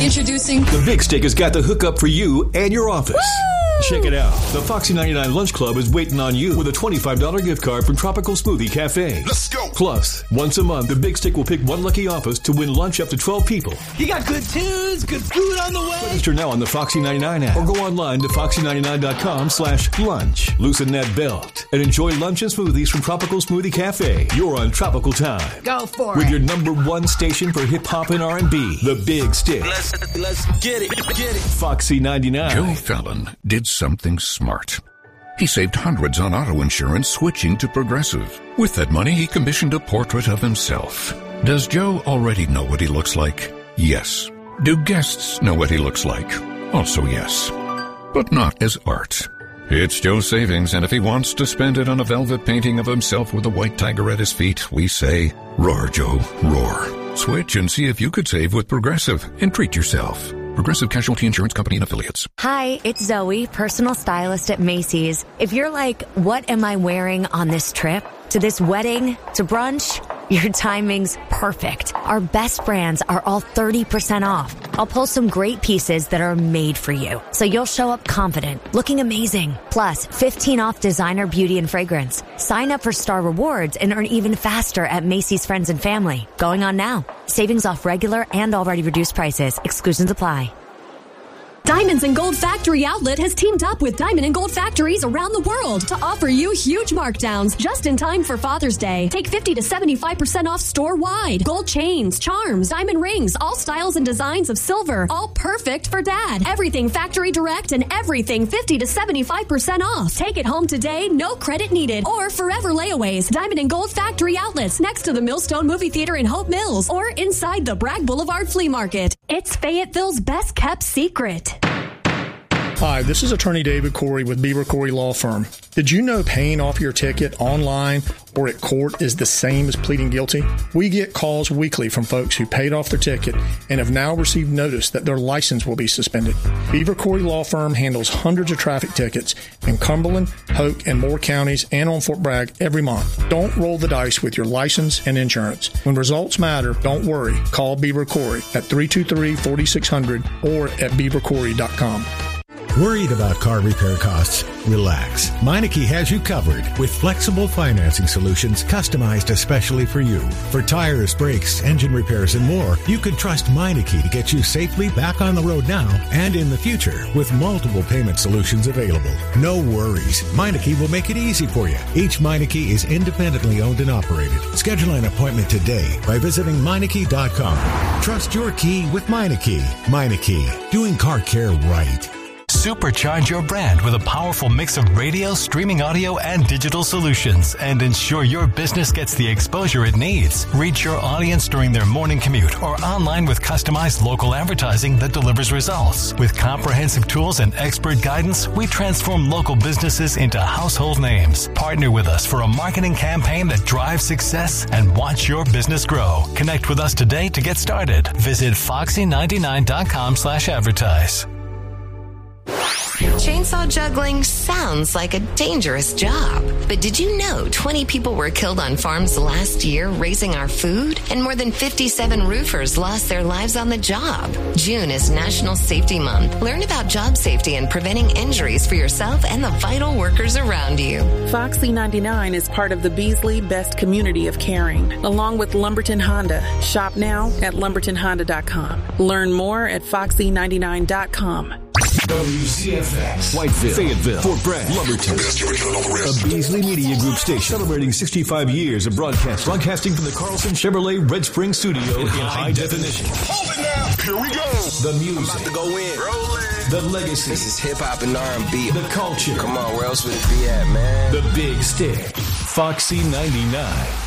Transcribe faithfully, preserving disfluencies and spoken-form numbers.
Introducing The Big Stick has got the hookup for you and your office. Woo! Check it out. The Foxy ninety-nine Lunch Club is waiting on you with a twenty-five dollars gift card from Tropical Smoothie Cafe. Let's go. Plus, once a month, the Big Stick will pick one lucky office to win lunch up to twelve people. You got good tunes, good food on the way. Register now on the Foxy ninety-nine app or go online to foxy ninety-nine dot com slash lunch. Loosen that belt and enjoy lunch and smoothies from Tropical Smoothie Cafe. You're on Tropical Time. Go for With it. your number one station for hip-hop and R and B, The Big Stick. Let's, let's get it, get it. Foxy ninety-nine. Joe Fallon did something smart. He saved hundreds on auto insurance switching to Progressive. With that money, he commissioned a portrait of himself. Does Joe already know what he looks like? Yes. Do guests know what he looks like? Also yes. But not as art. It's Joe's savings, and if he wants to spend it on a velvet painting of himself with a white tiger at his feet, we say, roar, Joe, roar. Switch and see if you could save with Progressive and treat yourself. Progressive Casualty Insurance Company and Affiliates. Hi, it's Zoe, personal stylist at Macy's. If you're like, what am I wearing on this trip? To this wedding? To brunch? Your timing's perfect. Our best brands are all thirty percent off. I'll pull some great pieces that are made for you, so you'll show up confident, looking amazing. Plus, fifteen off designer beauty and fragrance. Sign up for Star Rewards and earn even faster at Macy's Friends and Family. Going on now. Savings off regular and already reduced prices. Exclusions apply. Diamonds and Gold Factory Outlet has teamed up with Diamond and Gold Factories around the world to offer you huge markdowns just in time for Father's Day. Take fifty to seventy-five percent off store-wide. Gold chains, charms, diamond rings, all styles and designs of silver, all perfect for Dad. Everything factory direct and everything fifty to seventy-five percent off. Take it home today, no credit needed, or forever layaways. Diamond and Gold Factory Outlets next to the Millstone Movie Theater in Hope Mills or inside the Bragg Boulevard Flea Market. It's Fayetteville's best kept secret. Hi, this is attorney David Corey with Beaver Corey Law Firm. Did you know paying off your ticket online or at court is the same as pleading guilty? We get calls weekly from folks who paid off their ticket and have now received notice that their license will be suspended. Beaver Corey Law Firm handles hundreds of traffic tickets in Cumberland, Hoke, and Moore counties and on Fort Bragg every month. Don't roll the dice with your license and insurance. When results matter, don't worry. Call Beaver Corey at three two three, four six zero zero or at beaver corey dot com. Worried about car repair costs? Relax. Meineke has you covered with flexible financing solutions customized especially for you. For tires, brakes, engine repairs, and more, you can trust Meineke to get you safely back on the road now and in the future with multiple payment solutions available. No worries. Meineke will make it easy for you. Each Meineke is independently owned and operated. Schedule an appointment today by visiting Meineke dot com. Trust your key with Meineke. Meineke, doing car care right. Supercharge your brand with a powerful mix of radio, streaming audio, and digital solutions and ensure your business gets the exposure it needs. Reach your audience during their morning commute or online with customized local advertising that delivers results. With comprehensive tools and expert guidance, we transform local businesses into household names. Partner with us for a marketing campaign that drives success and watch your business grow. Connect with us today to get started. Visit foxy ninety-nine dot com slash advertise. Chainsaw juggling sounds like a dangerous job. But did you know twenty people were killed on farms last year raising our food? And more than fifty-seven roofers lost their lives on the job. June is National Safety Month. Learn about job safety and preventing injuries for yourself and the vital workers around you. Foxy ninety-nine is part of the Beasley Best Community of Caring, along with Lumberton Honda. Shop now at lumberton honda dot com. Learn more at foxy ninety-nine dot com. W C F X, Whiteville, Fayetteville, Fort Bragg, Lumberton. A Beasley Media Group station celebrating sixty-five years of broadcast. Broadcasting from the Carlson Chevrolet Red Spring Studio in high definition. Hold it now. Here we go. The music. I'm about to go in. Rolling. The legacy. This is hip hop and R and B. The culture. Come on, where else would it be at, man? The Big Stick. Foxy ninety-nine.